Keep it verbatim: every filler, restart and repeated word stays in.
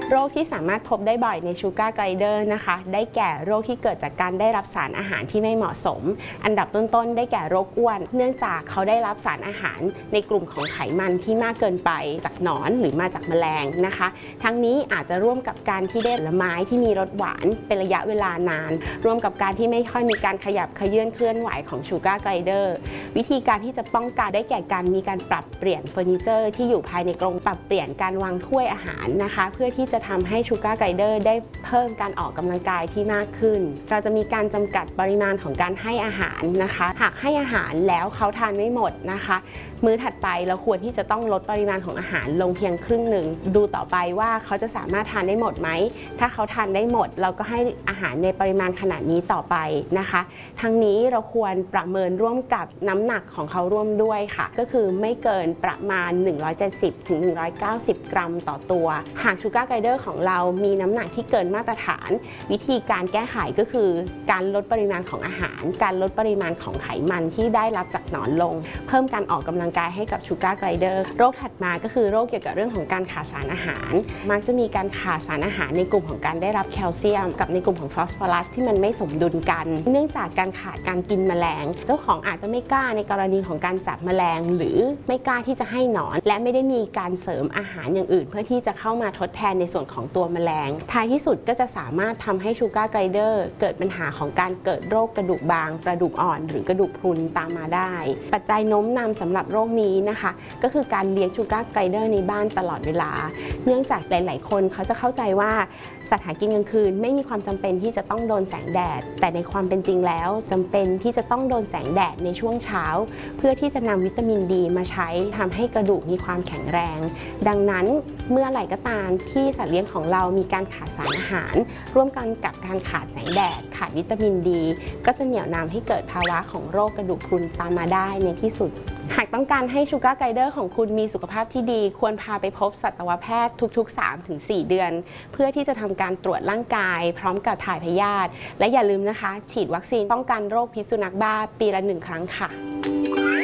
โรคที่สามารถพบได้บ่อยในชูการ์ไกลเดอร์นะคะได้แก่โรคที่เกิดจากการได้รับสารอาหารที่ไม่เหมาะสมอันดับต้นๆได้แก่โรคอ้วนเนื่องจากเขาได้รับสารอาหารในกลุ่มของไขมันที่มากเกินไปจากหนอนหรือมาจากแมลงนะคะทั้งนี้อาจจะร่วมกับการที่ได้ผลไม้ที่มีรสหวานเป็นระยะเวลานานรวมกับการที่ไม่ค่อยมีการขยับเขยื่อนเคลื่อนไหวของชูการ์ไกลเดอร์วิธีการที่จะป้องกันได้แก่การมีการปรับเปลี่ยนเฟอร์นิเจอร์ที่อยู่ภายในกรงปรับเปลี่ยนการวางถ้วยอาหารนะคะเพื่อที่จะทำให้ชูการ์ไกลเดอร์ได้เพิ่มการออกกำลังกายที่มากขึ้นเราจะมีการจำกัดปริมาณของการให้อาหารนะคะหากให้อาหารแล้วเขาทานไม่หมดนะคะมื้อถัดไปเราควรที่จะต้องลดปริมาณของอาหารลงเพียงครึ่งหนึ่งดูต่อไปว่าเขาจะสามารถทานได้หมดไหมถ้าเขาทานได้หมดเราก็ให้อาหารในปริมาณขนาดนี้ต่อไปนะคะทั้งนี้เราควรประเมินร่วมกับน้ำหนักของเขาร่วมด้วยค่ะก็คือไม่เกินประมาณหนึ่งร้อยเจ็ดสิบถึงหนึ่งร้อยเก้าสิบกรัมต่อตัวหากชูการ์ไกลเดอร์ของเรามีน้ำหนักที่เกินมาตรฐานวิธีการแก้ไขก็คือการลดปริมาณของอาหารการลดปริมาณของไขมันที่ได้รับจากหนอนลงเพิ่มการออกกำลังกายให้กับชูการ์ไกลเดอร์โรคถัดมาก็คือโรคเกี่ยวกับเรื่องของการขาดสารอาหารมักจะมีการขาดสารอาหารในกลุ่มของการได้รับแคลเซียมกับในกลุ่มของฟอสฟอรัสที่มันไม่สมดุลกันเนื่องจากการขาดการกินแมลงเจ้าของอาจจะไม่กล้าในกรณีของการจับแมลงหรือไม่กล้าที่จะให้หนอนและไม่ได้มีการเสริมอาหารอย่างอื่นเพื่อที่จะเข้ามาทดแทนในส่วนของตัวแมลงท้ายที่สุดก็จะสามารถทำให้ชูการ์ไกลเดอร์เกิดปัญหาของการเกิดโรคกระดูกบางกระดูกอ่อนหรือกระดูกพรุนตามมาได้ปัจจัยโน้มนำสำหรับโรคนี้นะคะก็คือการเลี้ยงชูการ์ไกลเดอร์ในบ้านตลอดเวลาเนื่องจากหลายๆคนเขาจะเข้าใจว่าสัตว์หากินกลางคืนไม่มีความจำเป็นที่จะต้องโดนแสงแดดแต่ในความเป็นจริงแล้วจำเป็นที่จะต้องโดนแสงแดดในช่วงเช้าเพื่อที่จะนำวิตามินดีมาใช้ทำให้กระดูกมีความแข็งแรงดังนั้นเมื่อไหร่ก็ตามที่สัตว์เลี้ยงของเรามีการขาดสารอาหารร่วมกันกับการขาดแสงแดดขาดวิตามินดีก็จะเหนี่ยวนำให้เกิดภาวะของโรคกระดูกพรุนตามมาได้ในที่สุดหากต้องการให้ชูการ์ไกลเดอร์ของคุณมีสุขภาพที่ดีควรพาไปพบสัตวแพทย์ทุกๆ สามถึงสี่ เดือนเพื่อที่จะทำการตรวจร่างกายพร้อมกับถ่ายพยาธิและอย่าลืมนะคะฉีดวัคซีนป้องกันโรคพิษสุนัขบ้าปีละหนึ่งครั้งค่ะ